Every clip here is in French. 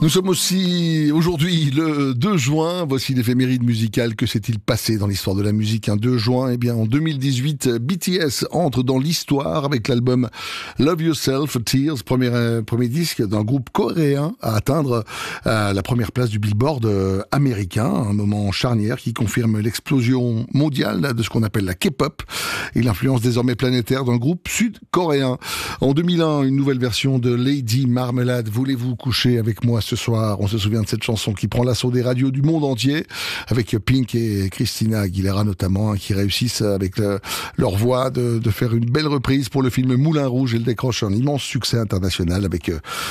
Nous sommes aussi aujourd'hui le 2 juin. Voici l'éphéméride musicale. Que s'est-il passé dans l'histoire de la musique un 2 juin? Eh bien, en 2018, BTS entre dans l'histoire avec l'album Love Yourself, Tears, premier disque d'un groupe coréen à atteindre la première place du Billboard américain. Un moment charnière qui confirme l'explosion mondiale de ce qu'on appelle la K-pop et l'influence désormais planétaire d'un groupe sud-coréen. En 2001, une nouvelle version de Lady Marmalade. Voulez-vous coucher avec moi ce soir? On se souvient de cette chanson qui prend l'assaut des radios du monde entier, avec Pink et Christina Aguilera notamment, qui réussissent avec leur voix de faire une belle reprise pour le film Moulin Rouge. Elle décroche un immense succès international avec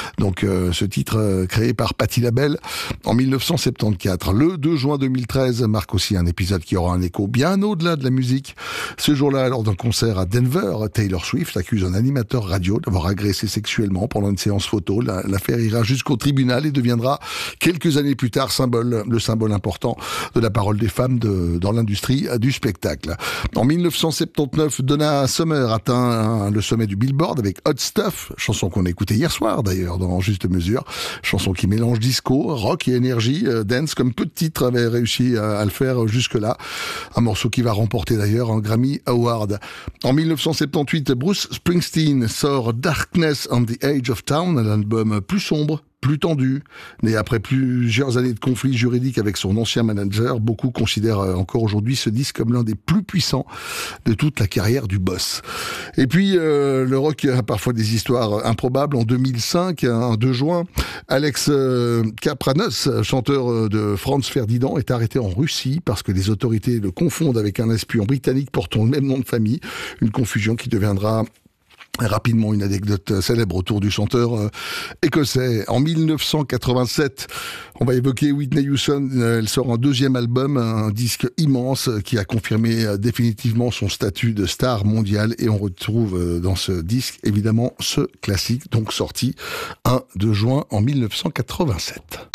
ce titre créé par Patti LaBelle en 1974. Le 2 juin 2013 marque aussi un épisode qui aura un écho bien au-delà de la musique. Ce jour-là, lors d'un concert à Denver, Taylor Swift accuse un animateur radio d'avoir agressé sexuellement pendant une séance photo. L'affaire ira jusqu'au tribunal et deviendra quelques années plus tard le symbole important de la parole des femmes dans l'industrie du spectacle. En 1979, Donna Summer atteint le sommet du Billboard avec Hot Stuff, chanson qu'on a écoutée hier soir d'ailleurs dans Juste Mesure, chanson qui mélange disco, rock et énergie, dance, comme peu de titres avaient réussi à le faire jusque-là. Un morceau qui va remporter d'ailleurs un Grammy Award. En 1978, Bruce Springsteen sort Darkness on the Edge of Town, un album plus sombre, plus tendu. Né après plusieurs années de conflits juridiques avec son ancien manager, beaucoup considèrent encore aujourd'hui ce disque comme l'un des plus puissants de toute la carrière du boss. Et puis, le rock a parfois des histoires improbables. En 2005, un 2 juin, Alex Kapranos, chanteur de Franz Ferdinand, est arrêté en Russie parce que les autorités le confondent avec un espion britannique portant le même nom de famille. Une confusion qui deviendra rapidement une anecdote célèbre autour du chanteur écossais. En 1987, on va évoquer Whitney Houston. Elle sort un deuxième album, un disque immense qui a confirmé définitivement son statut de star mondiale. Et on retrouve dans ce disque, évidemment, ce classique, donc sorti 2 juin en 1987.